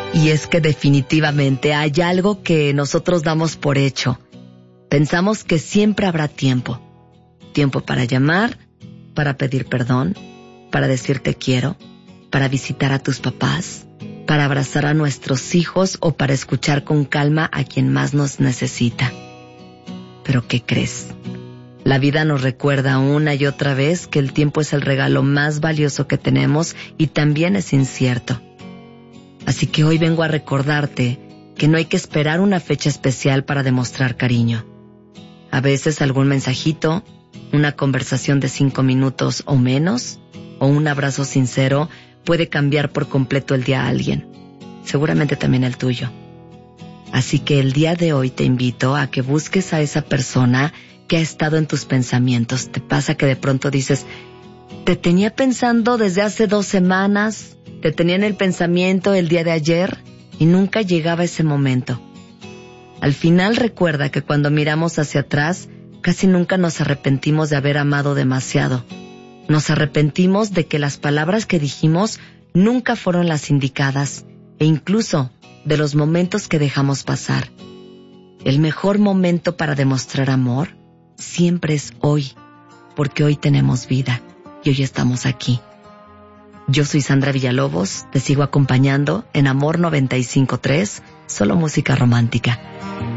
Y es que definitivamente hay algo que nosotros damos por hecho. Pensamos que siempre habrá tiempo. Tiempo para llamar, para pedir perdón, para decir te quiero, para visitar a tus papás, para abrazar a nuestros hijos o para escuchar con calma a quien más nos necesita. ¿Pero qué crees? La vida nos recuerda una y otra vez que el tiempo es el regalo más valioso que tenemos y también es incierto. Así que hoy vengo a recordarte que no hay que esperar una fecha especial para demostrar cariño. A veces algún mensajito, una conversación de 5 minutos o menos, o un abrazo sincero puede cambiar por completo el día a alguien. Seguramente también el tuyo. Así que el día de hoy te invito a que busques a esa persona que ha estado en tus pensamientos. ¿Te pasa que de pronto dices, te tenía pensando desde hace 2 semanas, te tenía en el pensamiento el día de ayer y nunca llegaba ese momento? Al final recuerda que cuando miramos hacia atrás, casi nunca nos arrepentimos de haber amado demasiado. Nos arrepentimos de que las palabras que dijimos nunca fueron las indicadas e incluso de los momentos que dejamos pasar. El mejor momento para demostrar amor siempre es hoy, porque hoy tenemos vida y hoy estamos aquí. Yo soy Sandra Villalobos, te sigo acompañando en Amor 95.3, solo música romántica.